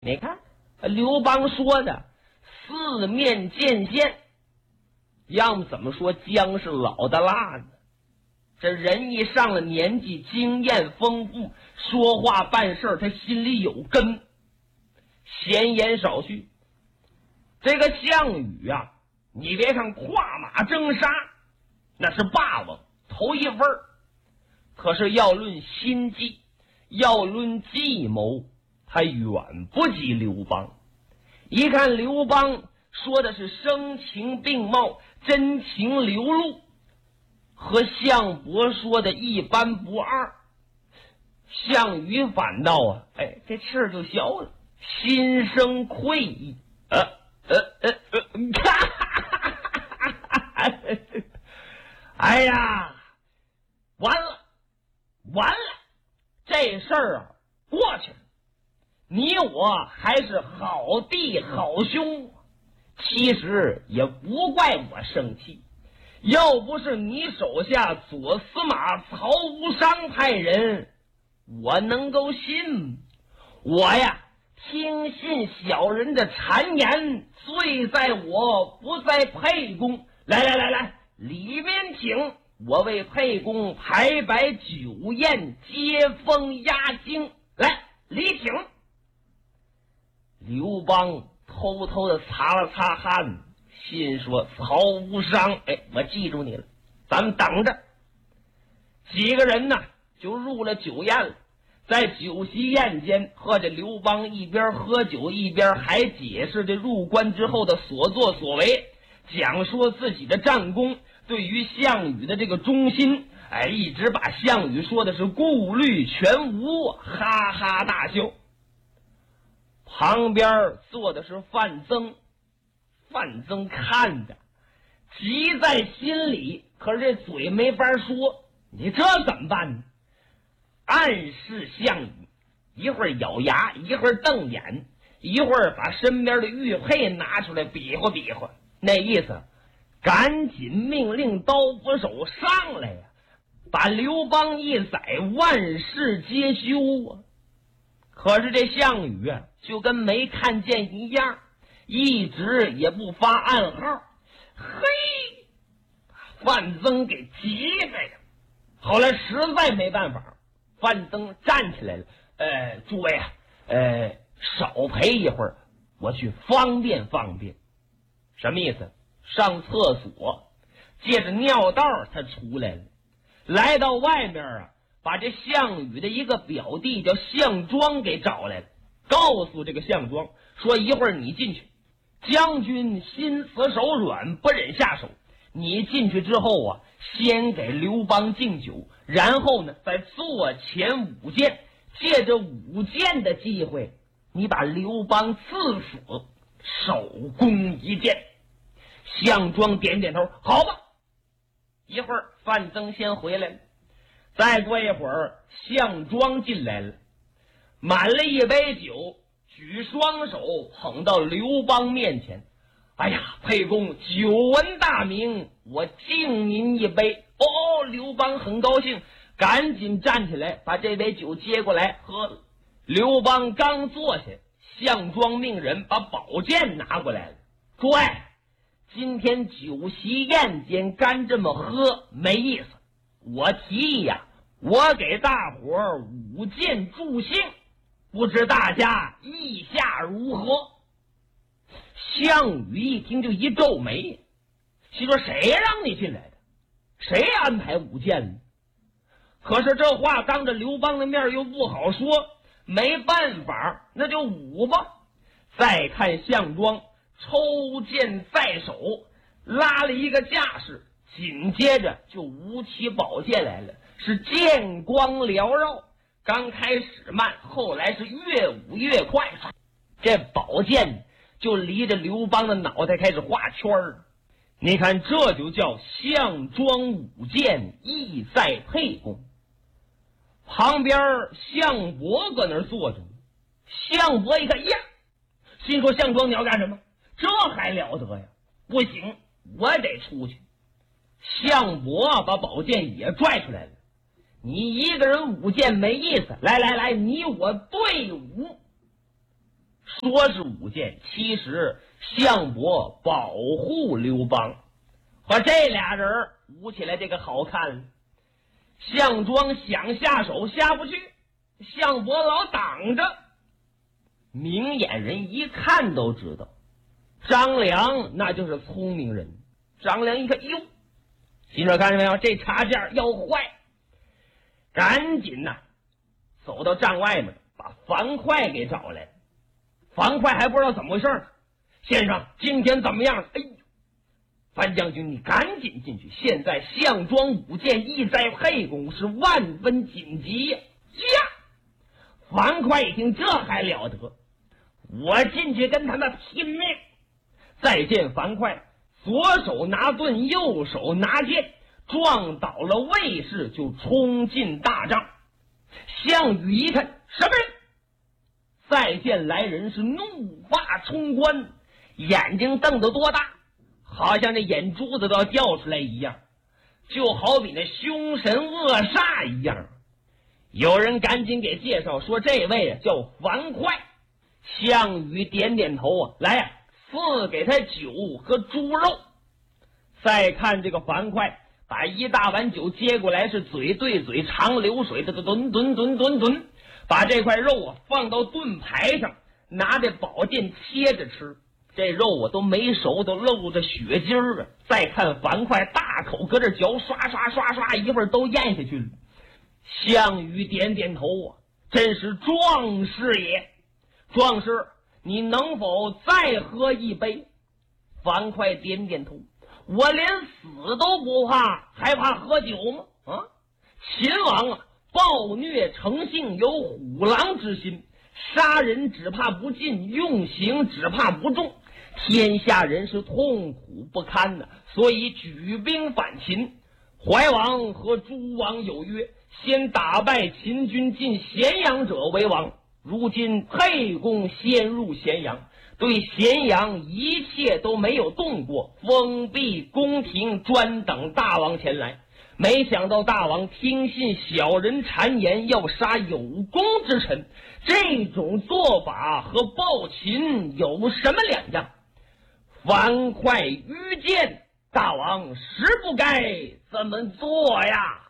你看刘邦说的四面见线，要么怎么说姜是老的辣呢？这人一上了年纪，经验丰富，说话办事他心里有根，闲言少叙。这个项羽啊，你别看跨马征杀，那是霸王头一份儿，可是要论心计，要论计谋，他远不及刘邦。一看刘邦说的是声情并茂，真情流露，和项伯说的一般不二。项羽反倒啊，这气儿就消了，心生愧意。哎呀，完了，这事儿啊过去了。你我还是好弟好兄，其实也不怪我生气。要不是你手下左司马曹无伤派人，我能够信？我呀，听信小人的谗言，罪在我不在沛公。来，里面请，我为沛公排摆酒宴，接风压惊。来，里请。刘邦偷偷的擦了擦汗，心说曹无伤，我记住你了，咱们等着。几个人呢就入了酒宴了。在酒席宴间，和着刘邦一边喝酒，一边还解释这入关之后的所作所为，讲说自己的战功，对于项羽的这个忠心，一直把项羽说的是顾虑全无，哈哈大笑。旁边坐的是范增，范增看着急在心里，可是这嘴没法说，你这怎么办呢？暗示项羽，一会儿咬牙，一会儿瞪眼，一会儿把身边的玉佩拿出来比划比划，那意思赶紧命令刀斧手上来呀，把刘邦一宰，万事皆休啊。可是这项羽啊，就跟没看见一样，一直也不发暗号。嘿，范增给急的呀！后来实在没办法，范增站起来了，诸位啊，少陪一会儿，我去方便方便。什么意思？上厕所，借着尿道他出来了，来到外面啊，把这项羽的一个表弟叫项庄给找来了，告诉这个项庄说，一会儿你进去，将军心慈手软，不忍下手，你进去之后啊，先给刘邦敬酒，然后呢再坐前舞剑，借着舞剑的机会，你把刘邦刺死，首功一件。项庄点点头，好吧。一会儿范增先回来了，再过一会儿项庄进来了，满了一杯酒，举双手捧到刘邦面前。哎呀，沛公久闻大名，我敬您一杯。刘邦很高兴，赶紧站起来把这杯酒接过来喝了。刘邦刚坐下，项庄命人把宝剑拿过来了。诸位，今天酒席宴间干这么喝没意思，我提议呀，我给大伙儿舞剑助兴，不知大家意下如何？项羽一听就一皱眉，心说谁让你进来的？谁安排舞剑呢？可是这话当着刘邦的面又不好说，没办法，那就舞吧。再看项庄抽剑在手，拉了一个架势，紧接着就舞起宝剑来了，是剑光缭绕，刚开始慢，后来是越舞越快，这宝剑就离着刘邦的脑袋开始画圈儿。你看，这就叫项庄舞剑，意在沛公。旁边项伯搁那儿坐着呢，项伯一看呀，心说项庄你要干什么？这还了得呀！不行，我得出去。项伯把宝剑也拽出来了，你一个人舞剑没意思，来，你我对舞。 说是舞剑，其实项伯保护刘邦。和这俩人舞起来这个好看，项庄想下手下不去，项伯老挡着。明眼人一看都知道，张良那就是聪明人。张良一看，哟，心说看见没有，这插件要坏，赶紧走到帐外面，把樊哙给找来。樊哙还不知道怎么回事呢，先生今天怎么样？哎呦，樊将军你赶紧进去，现在项庄舞剑意在沛公，是万分紧急呀！樊哙一听，这还了得，我进去跟他们拼命。再见樊哙，左手拿盾，右手拿剑，撞倒了卫士，就冲进大帐。项羽一看，什么人？再见来人是怒发冲冠，眼睛瞪得多大，好像这眼珠子都要掉出来一样，就好比那凶神恶煞一样。有人赶紧给介绍说，这位叫樊哙。项羽点点头来赐给他酒和猪肉。再看这个樊哙，把一大碗酒接过来，是嘴对嘴，长流水的吨，把这块肉放到盾牌上，拿着宝剑切着吃。这肉都没熟，都露着血筋儿。再看樊哙大口搁这嚼，刷，一会儿都咽下去了。项羽点点头真是壮士也。壮士，你能否再喝一杯？樊哙点点头，我连死都不怕，还怕喝酒吗？秦王暴虐成性，有虎狼之心，杀人只怕不尽，用刑只怕不重，天下人是痛苦不堪的，所以举兵反秦。怀王和诸王有约，先打败秦军进咸阳者为王。如今沛公先入咸阳，对咸阳一切都没有动过，封闭宫廷，专等大王前来。没想到大王听信小人谗言，要杀有功之臣，这种做法和暴秦有什么两样？樊哙愚见，大王实不该这么做呀。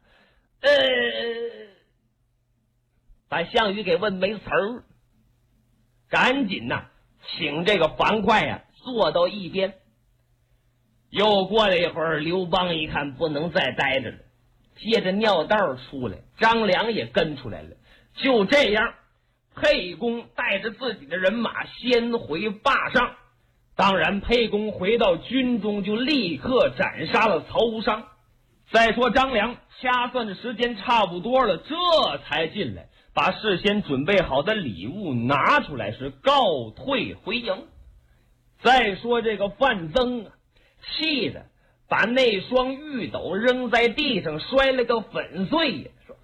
把项羽给问没词儿，赶紧请这个樊哙坐到一边。又过了一会儿，刘邦一看不能再待着了，接着尿道出来，张良也跟出来了。就这样，沛公带着自己的人马先回霸上。当然沛公回到军中就立刻斩杀了曹无伤。再说张良掐算的时间差不多了，这才进来，把事先准备好的礼物拿出来，是告退回营。再说这个范增气的把那双玉斗扔在地上，摔了个粉碎，说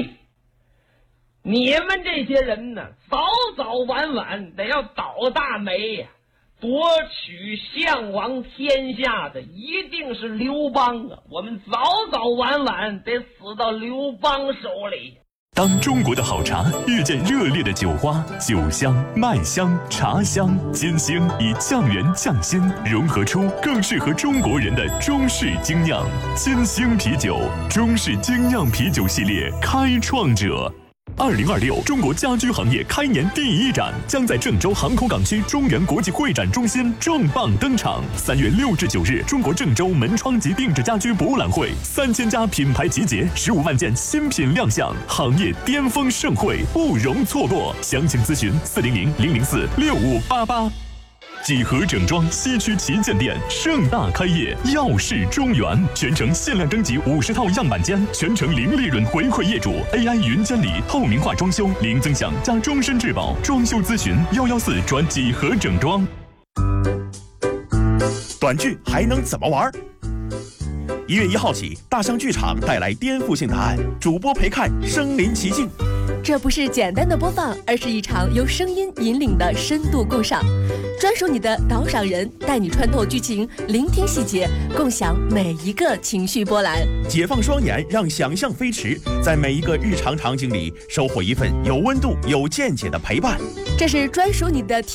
你们这些人呢，早早晚晚得要倒大霉呀！夺取项王天下的一定是刘邦我们早早晚晚得死到刘邦手里。 当中国的好茶遇见热烈的酒花，酒香、麦香、茶香、金星以匠人匠心融合出更适合中国人的中式精酿。金星啤酒，中式精酿啤酒系列开创者。2026中国家居行业开年第一展将在郑州航空港区中原国际会展中心重磅登场。3月6至9日，中国郑州门窗及定制家居博览会，3000家品牌集结，15万件新品亮相，行业巅峰盛会不容错过。详情咨询400-004-6588。几何整装西区旗舰店盛大开业，耀世中原，全程限量征集50套样板间，全程零利润回馈业主 ，AI 云监理，透明化装修，零增享加终身质保。装修咨询114转几何整装。 短剧还能怎么玩？1月1号起，大象剧场带来颠覆性答案，主播陪看身临其境。 这不是简单的播放，而是一场由声音引领的深度共赏。专属你的导赏人，带你穿透剧情，聆听细节，共享每一个情绪波澜。 解放双眼，让想象飞驰，在每一个日常场景里收获一份有温度、有见解的陪伴。 这是专属你的